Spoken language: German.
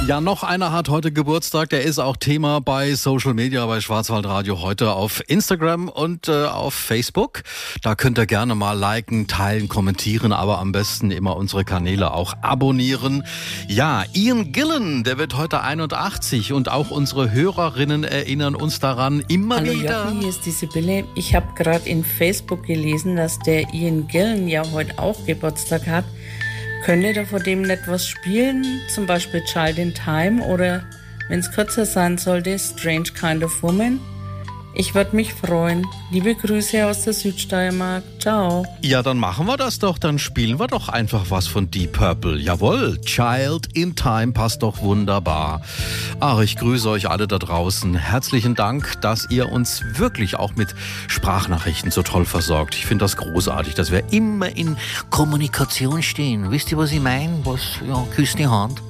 Ja, noch einer hat heute Geburtstag, der ist auch Thema bei Social Media, bei Schwarzwaldradio heute auf Instagram und auf Facebook. Da könnt ihr gerne mal liken, teilen, kommentieren, aber am besten immer unsere Kanäle auch abonnieren. Ja, Ian Gillan, der wird heute 81 und auch unsere Hörerinnen erinnern uns daran immer Hallo wieder. Jochen, hier ist die Sibylle. Ich habe gerade in Facebook gelesen, dass der Ian Gillan ja heute auch Geburtstag hat. Könnt ihr da vor dem nicht was spielen? Zum Beispiel Child in Time oder, wenn es kürzer sein sollte, Strange Kind of Woman? Ich würde mich freuen. Liebe Grüße aus der Südsteiermark. Ciao. Ja, dann machen wir das doch. Dann spielen wir doch einfach was von Deep Purple. Jawohl, Child in Time passt doch wunderbar. Ach, ich grüße euch alle da draußen. Herzlichen Dank, dass ihr uns wirklich auch mit Sprachnachrichten so toll versorgt. Ich finde das großartig, dass wir immer in Kommunikation stehen. Wisst ihr, was ich meine? Ja, küsst die Hand.